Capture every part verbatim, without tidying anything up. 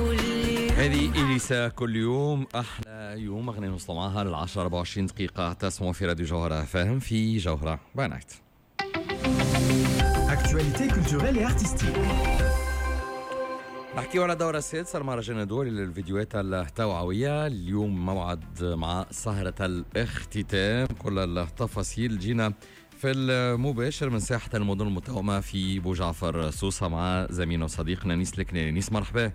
هذه إليسا كل يوم أحلى يوم أغنية نوصل معها للعشرة أربعة وعشرين دقيقة تسمعوا في راديو جوهرة فاهم في جوهرة بانايت. Actualité culturelle et artistique. نحكيو على الدورة السادسة المهرجان الدولي للفيديوهات التوعوية. اليوم موعد مع سهرة الاختتام. كل التفاصيل جينا في المباشر من ساحة المدن المتوأمة في بوجعفر سوسة مع زميلنا وصديقنا نيس الكناني. نيس مرحبا.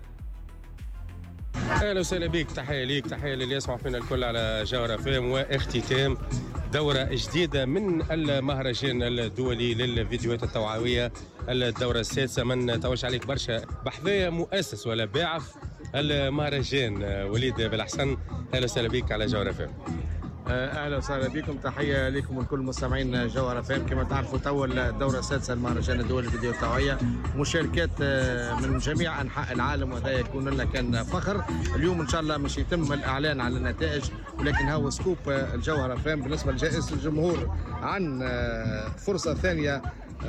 اهلا وسهلا بك، تحيه ليك، تحيه للي يسمعوا فينا الكل على جوهرة فام. واختتام دورة جديدة من المهرجان الدولي للفيديوهات التوعوية، الدورة السادسة. من توجه عليك برشا بحذايا مؤسس ولا باعث المهرجان وليد بالأحسن. اهلا وسهلا بك على جوهرة فام. اهلا وسهلا بكم، تحيه لكم ولكل مستمعين جوهرة فام. كما تعرفوا تو الدوره السادسه المهرجان الدولي للفيديو التوعويه، مشاركات من جميع انحاء العالم، وهذا يكون لنا كان فخر. اليوم ان شاء الله مش يتم الاعلان على النتائج، ولكن هو سكوب الجوهرة فام بالنسبه لجائزه الجمهور عن فرصه ثانيه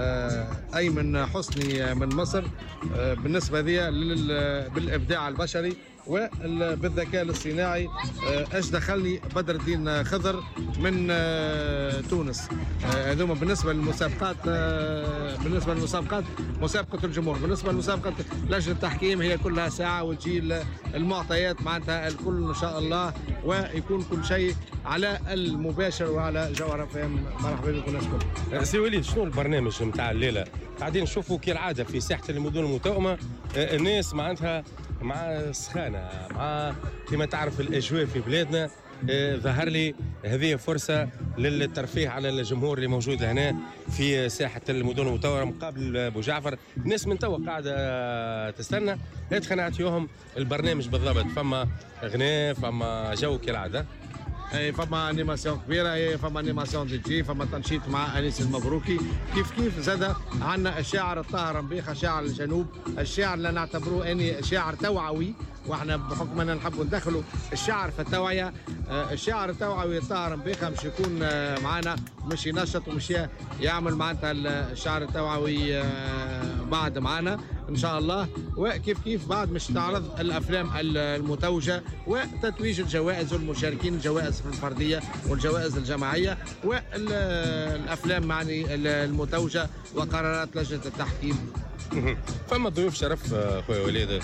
ايمن حسني من مصر بالنسبه لي بالابداع البشري وبالذكاء الاصطناعي. ايش دخلني بدر الدين خضر من تونس. هذوما بالنسبه للمسابقات. بالنسبه للمسابقات مسابقه الجمهور. بالنسبه لمسابقه لجنه التحكيم هي كلها ساعه وتجي المعطيات معناتها الكل ان شاء الله، ويكون كل شيء على المباشر وعلى جوهرة فام. مرحبا بكم نشكر. سي وليد، شنو البرنامج نتاع الليله؟ قاعدين نشوفوا كالعاده في ساحه المدن المتوأمه الناس معناتها مع سخانه، مع كما تعرف الاجواء في بلادنا. ظهر لي هذه فرصه للترفيه على الجمهور اللي موجود هنا في ساحه المدن المتوأمه مقابل بوجعفر. الناس من توا قاعده تستنى ادخل نعطيوهم البرنامج بالضبط. فما غناء، فما جو كالعاده. اي فما انيماسيون كبيره، اي فما انيماسيون دي جي، فما تنشيط مع انيس المبروكي. كيف كيف زاد عندنا الشاعر الطاهر مبيخه، شاعر الجنوب، الشاعر اللي نعتبروه اني شاعر توعوي، واحنا بحكم ان نحب ندخلوا الشعر في التوعيه. الشاعر التوعوي الطاهر مبيخه مش يكون معنا، مش ينشط ومش يعمل معناتها الشعر التوعوي بعد معنا ان شاء الله. وكيف كيف بعد مش تعرض الافلام المتوجه وتتويج الجوائز والمشاركين، الجوائز الفرديه والجوائز الجماعيه والافلام معني المتوجه وقرارات لجنه التحكيم. فما ضيوف شرف خويا وليد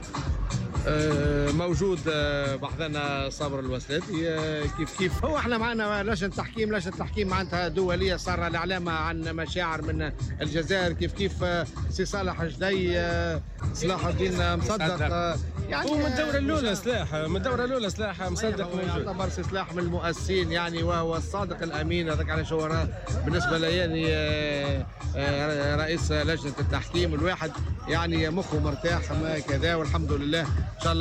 موجود بحثنا صابر الوسلاتي. كيف كيف هو احنا معنا لجنه تحكيم. لجنه تحكيم معناتها دوليه، صار الاعلام عن مشاعر من الجزائر. كيف كيف سي صالح جدي، صلاح الدين مصدق، يعني هو من الدوره الاولى سلاح، من الدوره الاولى سلاح مصدق موجود. يعتبر سي سلاح من المؤسسين يعني، وهو الصادق الامين. هذاك على شو بالنسبه لي يعني رئيس لجنه التحكيم. الواحد يعني مخه مرتاح كذا، والحمد لله ان شاء الله.